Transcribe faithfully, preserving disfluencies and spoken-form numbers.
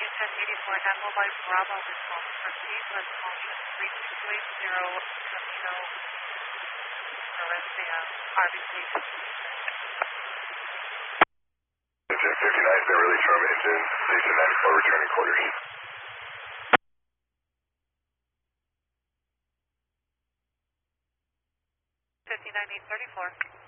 ten eighty-four, Apple by Bravo, response. Proceed with motion three two eight zero, Camino Valencia, R B C. Engine fifty-nine, been released from engine station ninety-four, returning quarters. fifty-nine eight thirty-four.